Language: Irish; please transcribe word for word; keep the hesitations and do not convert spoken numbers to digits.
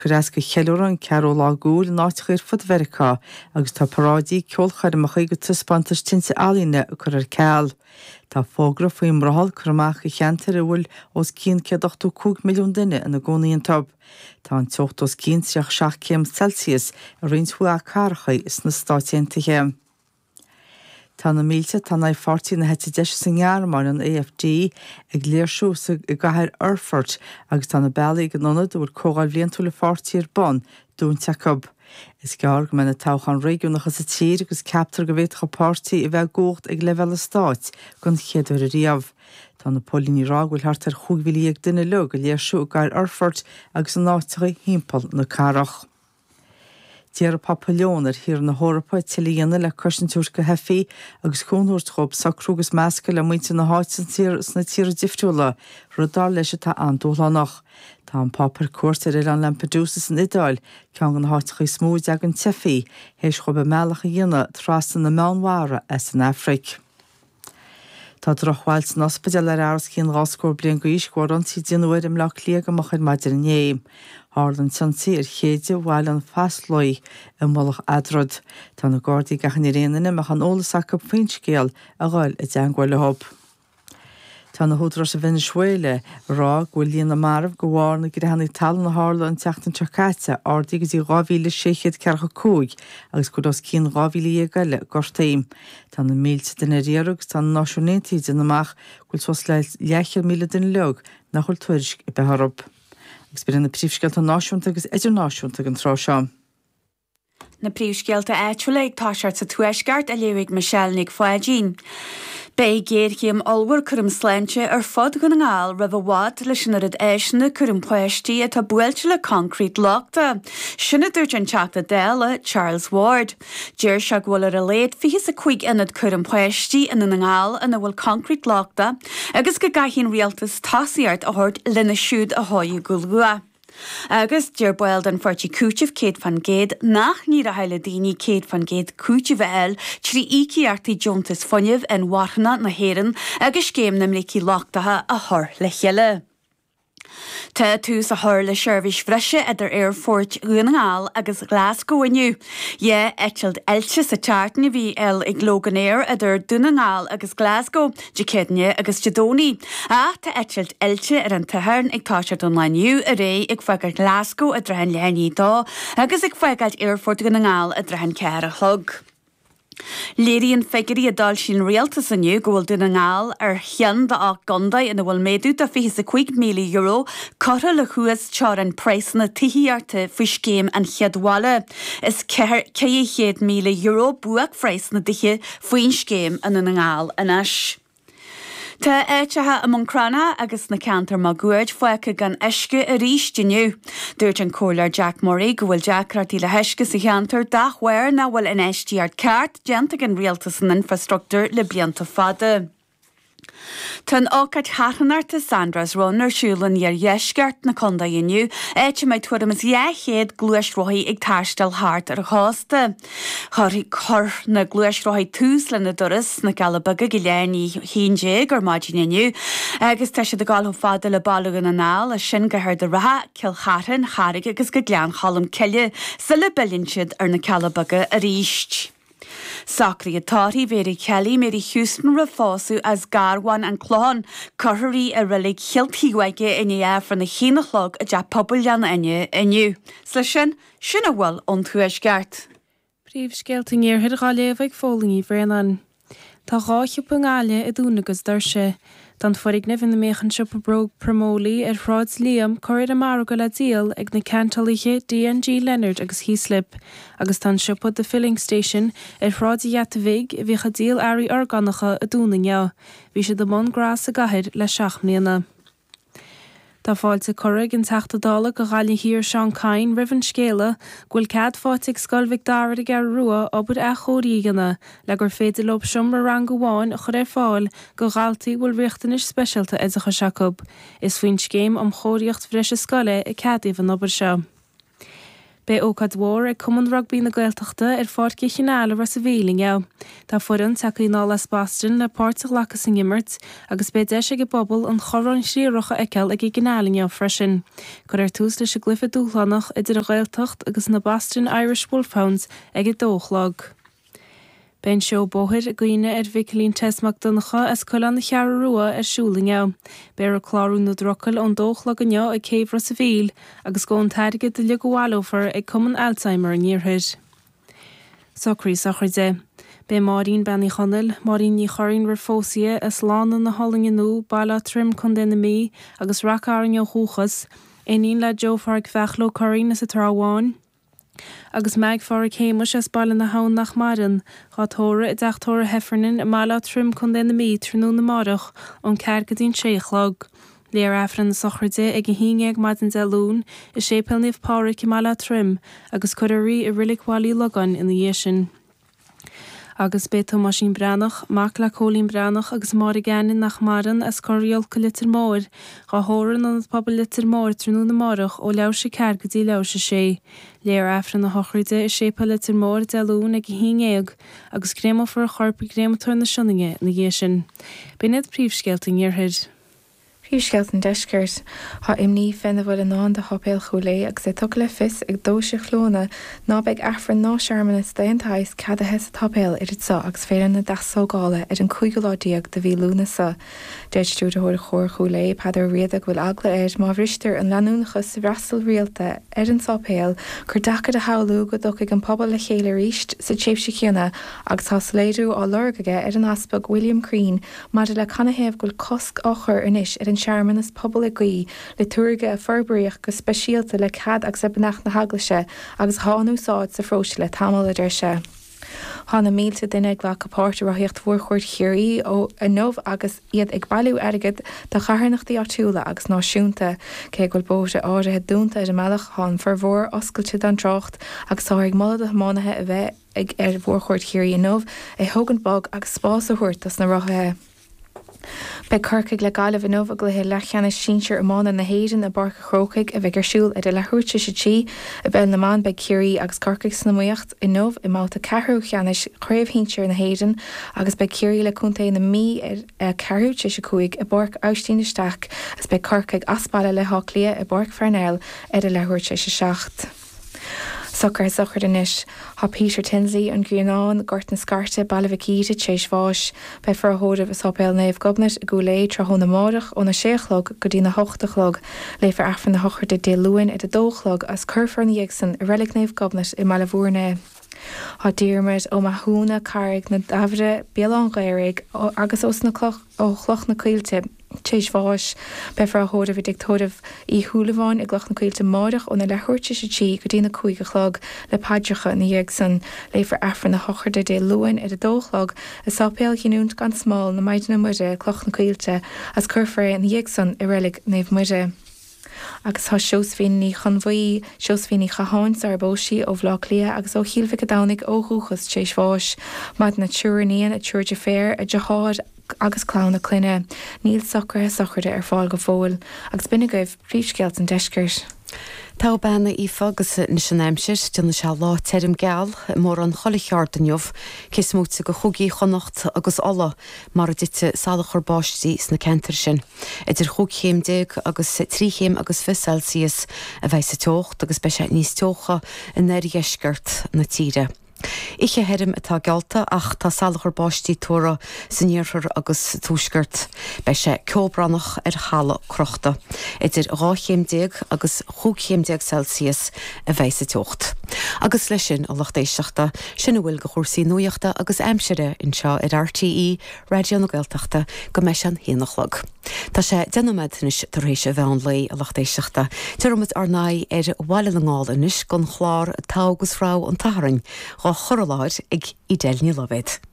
Gras go cheúr an ceú lá gúil náitiir fud Verá agus tá paráidí ceolchair amach go tuspátas tinsa alíne chur ar ceall. Tá fógra faoim mrahall chumach i cheantar a bhfuil os cín ceadachú cúg milliún duine ina gcónaíon tab. Tá an teocht os cín seach seach céim Celsius a rionsú a carcha is na stáitiantaige. Tá na mílte tá na fortí na hete de san gearmar an A F D ag léirsúsa i gcathair Urfort agus tá na bailí an nonad úr cógáil bhlion tú le fortí ar bon dún teacab. Is gear go mena táchan réúnachas sa tír agus captar go bhéit chopáirtí i bheith gócht ag le bheile stáit gon chéadúir a riamh. Tá na pólíní rághfuil thart ar chúghhílí ag duine le go léirsú gaiir Urfort agus an náiticha hímpel na carach. Díar a papillónar hir na hórapá tilíana le cosint túr go hefií agus cúnúirt chob sacrúgus measca le muinte na háitin tír sna tír difriúla rudá leis tá andúlánach. Tá an papar cuairtar ar an Lampedusa san Idáil ceann an háiticha smúid ag an tefií hééis chob a mealacha dhéine trastan na meánmhara as an Afric. Tá drochháil san ospidal ar áras cín ráscóir blion go íscóir an tí déanúir im lech líag amach ar maidir néim. Harlan sansaí ar chéide bhil an feslóí i mbolach adrad. Tá na gádaí gachan i réanana meach an ólasach go féinscéal a gháil i d deanghil le hob. Tá na húdras a Venezuela rá ghfuil líon na marmh go bhhar na gréhanna tal na hála an teachtain Chacate ardí go dtí gáhíle séchéad cearcha cúig agus go dos cín gáhíle gaile gortaim. Tá na mílte den réarúgus tá na náisiúnéntaí den amach ghfuil sos le leithir míle den leog nach chuil tuairisc i bethorb. Agus bíann na príomhscéalta náisiúnta agus idirnáisiúnta an trá seo. Na príomhscéalta éitiúla ag táseart sa tuaisceart a léigh Michelle Nic Foiagín. Bei géir chéim olhar chum sláinte ar fod go ngáil ra bhhád leis sin ad éisina chum poisttí a tá builte le concrete láachta. Sinna dúirt an teachta déile Charles Ward. Deir se bhfuil ar a léad fihí a chuig inad chum poisttí ina na ngáil ina bhfuil concrete láachta agus go gaithín rialtas tásaíart a thuirt lena siúd a háú gulgua. Agus dear build an fortí cútih Kate van Gade nach ní a heile daoine Kate van Gade cútih eil trí íciartaí Jontas funineh an warna na héan agus céim na mléí láachtathe a thir le cheile. Tá tús a thir le seirbhís bhreise idir Airfort Unaáil agus Glasgow iniu. Dhé eitilt eilte sa teartna bhí eil ag Loganair idir Dunaáil agus Glasgow, de Cedne agus Jedóní. A tá eitilt eilte ar an tathern ag táseart an leniu a ré ag foigail Glasgow a drehan lehaní dá agus ag foigail Airfort Unaáil a drehan cear a chlog. Léiríonn feicirí a dal sin rialtas aniu go bhfuil duna ngáil ar chean de ach gandaid ina bhfuil méadú a fi a chuig míle euro cotha le chuas tear an preis na tííarta fao scéim an cheadháile. Is céad míle euro buach freis na dithe faoin scéim an na ngáil inis. Tá éitethe am Crana agus na cantar má guaid foicha gan eisce a ríis diniu. Dúirt an cólar Jack Murray go bhfuil Jackratí le heisce sa cheantar dachhair na bhfuil in éistíart ceart deanta an rialtas an infrastructúr le blianta fada. Tán ácaid chachanarta Sandras runnar siúlan ar dheisceart na conda iniu, éite méid tuaram is dhéchéad gluaisrothaí ag taistal háart ar chásta. Choirí chor na gluaisrothaí tús le na doras na galabaga go léanaí híndéag ar maidin iniu, agus tá sé de gáil fada le bailúgan na nál a sin go thir de ratha cilchatan charig agus go glean chalam ceile sa le billion siad ar na calabaga a ríist. Sacrí atáí véri Kelly méri Houston ra fású as garwan an chlán choirí a rilig chiiltíhaige in éafran na chénachlog a de poblbal inne inniu. Sle sin sinna bhfuil an tuaisceart. Príomhscéalta níor hidirgáléomh ag fólaí bhréanan. Tá ráithe pungáile i dúnagus darse. Dan forig nefin na méchan sipa brog promólaí ar fráds líam choir a mar go le díal ag na cantaliche D N G Leonard agus Heaslip, agus tan sipa the filling station ar frád i Yatavig bhí cha díal airí organacha a dúnainne, bhí sé do món grás a gahir le seachmlíana. Tá fáilte chorig an teachtadála go gáilí hir Sean Cain rivan scéile ghfuil cad fáitig scoilmhic dáir a gar rua obair a chóríganna le gur féidir lob siomar rang go bháin a chur é fáil go gáiltaí bhfuil riachtanis speisialta idacha seacab. Is faoin scéim am chóiríocht bhreise scoile i cadíomh an obair seo. Bei ócad mhór ag cumann rugbí na Gaeltachta ar fád chéisianála ras a bhéling eo. Tá furan takeí ná las Boston le páirteach lachas in Immert agus bé deis ag bobbal an chorán sríocha eiceil ag gnáling eo freisin. Gur ar tús leis a glyfa dúlánach idir a Gaeltacht agus na Boston Irish Wolfhounds ag i dóchlog. Ben seo bóthir a gcuine ar bhicilín tesmach donnacha as coileán na chear rua ar siúling eo. Bear a chlárú na drocail an dóchlag anneo ag céimh ras a bhíl agus gón tairge de le goháilófar ag cumann Alzheimer in níorthid. Socrí sachar de. Be marín benny chonel, marín ní choirín rar fósia as lána na holling nó bala trim chun den na mí agus rakárin jo chúchas, éín le Joe farg fechló choirín is a tráháin. Agus meag far céimus as ball na hán nach marin, chatóra i dachtóra heffernin a mala trim chun den na mí trnú na marach an ceirgadín séchlog. Léar afran na sochrde ag a híineag maidin de lún is sépelníomh pára i mala trim agus chuirí i rilicháilí logan in na dhéisisin. Agus bétó masín branach, mac le cólín branach agus mar ganin nach maran as coriolca litir mór, ga hóran an pobl litir mór trnú na marach ó leise ceirgadí leise sé. Léar afran na hochruide is sépa litir mór de lún ag híineag agus grémo for a chorpa grémotor na sinninge na dhéisisin. Bínid príomhsceilting níorthid. Príomhsceilting deiscirt, há imní fena bhfuil an án de hopéil chulé agus é tugla fis ag dóise chlóna ná beag afran ná searman is daontáis cad a hes a tapéil ar it sa agus féran na dasógála ar an chuigiládaíag de bhí lúna sa. Deid stúd a chóir chulé padidir riad ag bhfuil agla air má bhristear an leanúnachas sa bhrastal rialta ar an sápéil chur dachad a haú go dóigh an pobal le chéile ríist sa tséimh sicíonna agus tá sléadú á lurgaige ar an aspag William Crean mar le canahéamh goil cosc áchar inis ar an searman is pobl a gaí le túrige a ferbríoch go speisialta le cad agus ebnach na haglaise agus háú sáid sa fróise le tamil idir se. Hána mílte duine ag le capáirte raíocht mhórchuirt chiirí ó a nómh agus iad ag bailú airgad de chaharnachtaí átúla agus náisiúnta cé ghfuil bóise áirithe dúnta ar a meach há farmhór oscailte an trocht agus sáigh molla a mánathe a bheith ag ar mhórchuirt chiirí a nómh é thugann bog agus spás a thuirt as na rothe. Be curcaig le gáileh nómh gluthe lechanna síseir amána na héidir a barcha chrócaig a bheith arsúil ar le thuirte sé tí a ben naán be curí agus carcaig snamuocht i nómh i máta ceú cheannis chréimhhíseir na héidir agus be curí le chunta na mí ar ceúte se chuig i barc áistíineisteach as be carcaig aspáile le hália i barc Farnell ar le thuirte sé seacht. Sochar sochar inis, há Peter Tinsley an Gúnáin gort na scarte bailhicíide tééis bháis be far thódamh is hopéil naomh gobnet a gúlé tro honna márach ó na séchlog go dtí na hochtachlog le far afran na hochar de dé luin i de dóchlog as curfar na dhéagsan i relic naomh gobnet i Malahúrne. Tá díirmid ó mathúna carrig na dahre béán gairig agus os na cloch ó chloch na cuiilte tééis bháis be far thódamh i dictódamh í thuúlaháin i gloch na cuiilte mádach ó na le thuirte sé tí go dtí na cuaige chlog le paideacha na dhéagsan le far afran na hochar de dé luin i de dóchlog is sápéil chinúnt gan smáil na maidin na muide cloch na cuiilte as curfar na dhéagsan i relic naomh muide. Agus tá seosfhíní chunmhaí seosfhíní chaáin ar bóisií ó bhlá lia agus ó chiilfa go dánig óthúchas tééis bháis maid na túraníon a túirde fér a deáid agus clán na cluine, níl socra sochirde ar fáil go fóil, agus binne goibh príomhscealt an deiscirt. Tá benna ífa agus na sin aimsir duna se lá teirm geall mór an cholacheart an jobh cé smúta go chugaí chonacht agus alla mar a dite salachar báistí sna centir sin. Idir chuchéim déag agus tríchéim agus fi Celsius a bheith sa teocht agus be sé níos teocha in neir dheisceart na tíre. Iche herim atá gealta ach tá salachar báistí tóra sanníorthar agus túisgurt bei sé ceobrannach ar chala crochta. Idir ráchéim déag agus chúchéim déag Celsius a bheith sa teocht. Agus lei sin a lechtéisteachta sinna bhfuil go chósaí nuoachta agus aimsire in seo ar R T E Radio na Gaeltachta go meis an héanachlog. Tá sé denimidnis tar rééis a bhean lei a lechtéisteachta. Tuirmid ar naid ar bhile na ngáil inis gon chlár tágus rá an taharing chorláid ag i déilní lovéid.